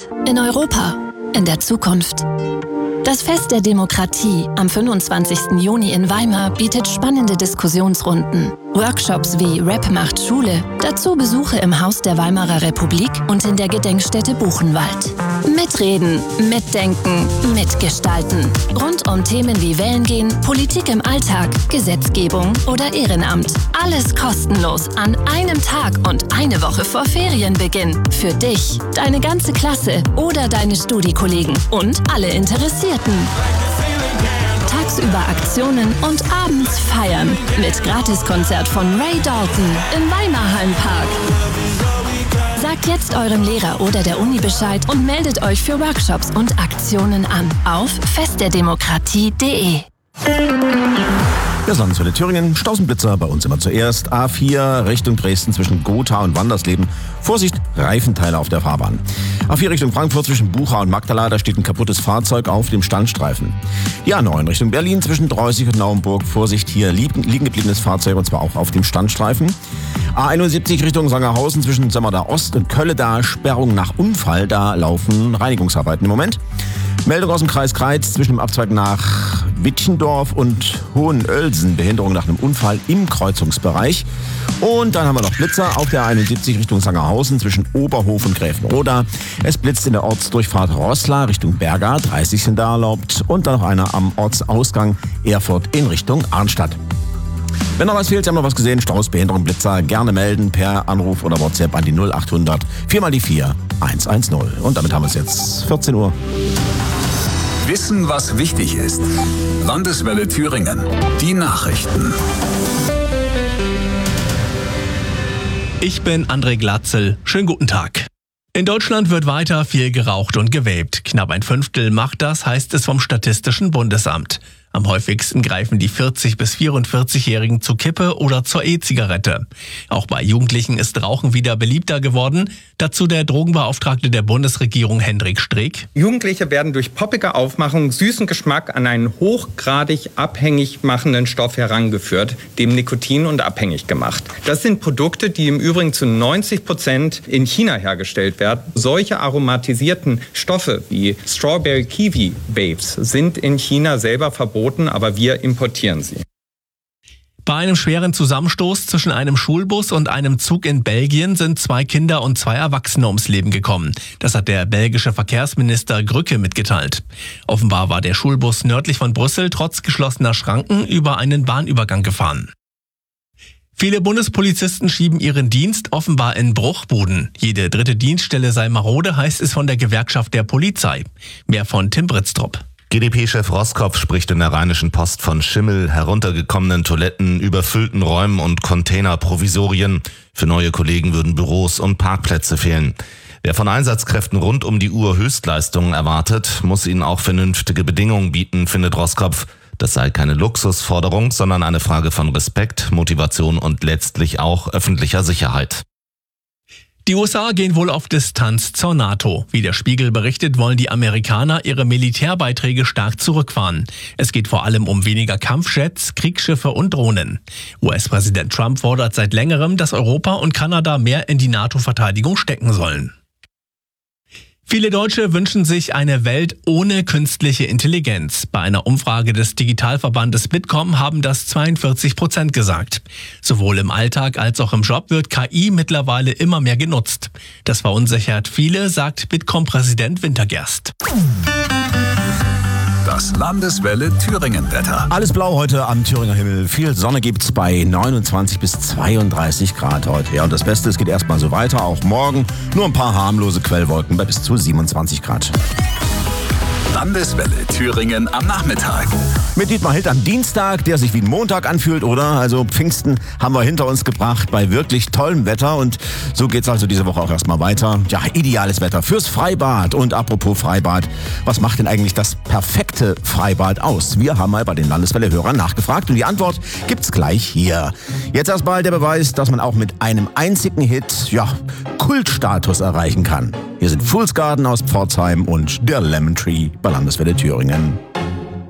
Jetzt, in Europa, in der Zukunft. Das Fest der Demokratie am 25. Juni in Weimar bietet spannende Diskussionsrunden, Workshops wie Rap macht Schule, dazu Besuche im Haus der Weimarer Republik und in der Gedenkstätte Buchenwald. Mitreden, mitdenken, mitgestalten. Rund um Themen wie Wählen gehen, Politik im Alltag, Gesetzgebung oder Ehrenamt. Alles kostenlos an einem Tag und eine Woche vor Ferienbeginn. Für dich, deine ganze Klasse oder deine Studiekollegen und alle Interessierten. Tagsüber Aktionen und abends feiern. Mit Gratiskonzert von Ray Dalton im Weimarhallenpark. Sagt jetzt eurem Lehrer oder der Uni Bescheid und meldet euch für Workshops und Aktionen an auf festderdemokratie.de. Das Landeswelle Thüringen, Stausenblitzer, bei uns immer zuerst. A4 Richtung Dresden zwischen Gotha und Wandersleben. Vorsicht, Reifenteile auf der Fahrbahn. A4 Richtung Frankfurt zwischen Bucha und Magdala, da steht ein kaputtes Fahrzeug auf dem Standstreifen. Die A9 Richtung Berlin zwischen Dreußig und Naumburg. Vorsicht, hier liegen gebliebenes Fahrzeug und zwar auch auf dem Standstreifen. A71 Richtung Sangerhausen zwischen Sömmerda Ost und Kölle, da Sperrung nach Unfall, da laufen Reinigungsarbeiten im Moment. Meldung aus dem Kreis Kreiz zwischen dem Abzweig nach Wittchendorf und Hohenölsen. Behinderung nach einem Unfall im Kreuzungsbereich. Und dann haben wir noch Blitzer auf der 71 Richtung Sangerhausen zwischen Oberhof und Gräfenroda. Es blitzt in der Ortsdurchfahrt Roßla Richtung Berga, 30 sind da erlaubt. Und dann noch einer am Ortsausgang Erfurt in Richtung Arnstadt. Wenn noch was fehlt, Sie haben noch was gesehen, Staus, Behinderung, Blitzer, gerne melden per Anruf oder WhatsApp an die 0800 4x4 110. Und damit haben wir es jetzt 14 Uhr. Wissen, was wichtig ist. Landeswelle Thüringen. Die Nachrichten. Ich bin André Glatzel. Schönen guten Tag. In Deutschland wird weiter viel geraucht und gevapt. Knapp ein Fünftel macht das, heißt es vom Statistischen Bundesamt. Am häufigsten greifen die 40- bis 44-Jährigen zur Kippe oder zur E-Zigarette. Auch bei Jugendlichen ist Rauchen wieder beliebter geworden. Dazu der Drogenbeauftragte der Bundesregierung Hendrik Streeck. Jugendliche werden durch poppige Aufmachung, süßen Geschmack an einen hochgradig abhängig machenden Stoff herangeführt, dem Nikotin, und abhängig gemacht. Das sind Produkte, die im Übrigen zu 90% in China hergestellt werden. Solche aromatisierten Stoffe wie Strawberry Kiwi Vapes sind in China selber verboten, aber wir importieren sie. Bei einem schweren Zusammenstoß zwischen einem Schulbus und einem Zug in Belgien sind 2 Kinder und 2 Erwachsene ums Leben gekommen. Das hat der belgische Verkehrsminister Grücke mitgeteilt. Offenbar war der Schulbus nördlich von Brüssel trotz geschlossener Schranken über einen Bahnübergang gefahren. Viele Bundespolizisten schieben ihren Dienst offenbar in Bruchbuden. Jede 3. Dienststelle sei marode, heißt es von der Gewerkschaft der Polizei. Mehr von Tim Britztrup. GdP-Chef Roskopf spricht in der Rheinischen Post von Schimmel, heruntergekommenen Toiletten, überfüllten Räumen und Containerprovisorien. Für neue Kollegen würden Büros und Parkplätze fehlen. Wer von Einsatzkräften rund um die Uhr Höchstleistungen erwartet, muss ihnen auch vernünftige Bedingungen bieten, findet Roskopf. Das sei keine Luxusforderung, sondern eine Frage von Respekt, Motivation und letztlich auch öffentlicher Sicherheit. Die USA gehen wohl auf Distanz zur NATO. Wie der Spiegel berichtet, wollen die Amerikaner ihre Militärbeiträge stark zurückfahren. Es geht vor allem um weniger Kampfjets, Kriegsschiffe und Drohnen. US-Präsident Trump fordert seit längerem, dass Europa und Kanada mehr in die NATO-Verteidigung stecken sollen. Viele Deutsche wünschen sich eine Welt ohne künstliche Intelligenz. Bei einer Umfrage des Digitalverbandes Bitkom haben das 42% gesagt. Sowohl im Alltag als auch im Job wird KI mittlerweile immer mehr genutzt. Das verunsichert viele, sagt Bitkom-Präsident Wintergerst. Das Landeswelle Thüringen-Wetter. Alles blau heute am Thüringer Himmel. Viel Sonne gibt's bei 29 bis 32 Grad heute. Ja, und das Beste, es geht erstmal so weiter, auch morgen. Nur ein paar harmlose Quellwolken bei bis zu 27 Grad. Landeswelle Thüringen am Nachmittag. Mit Dietmar Hild am Dienstag, der sich wie ein Montag anfühlt, oder? Also Pfingsten haben wir hinter uns gebracht bei wirklich tollem Wetter und so geht's also diese Woche auch erstmal weiter. Ja, ideales Wetter fürs Freibad. Und apropos Freibad, was macht denn eigentlich das perfekte Freibad aus? Wir haben mal bei den Landeswelle-Hörern nachgefragt und die Antwort gibt's gleich hier. Jetzt erstmal der Beweis, dass man auch mit einem einzigen Hit, Kultstatus erreichen kann. Hier sind Fool's Garden aus Pforzheim und der Lemon Tree bei Landeswelle Thüringen.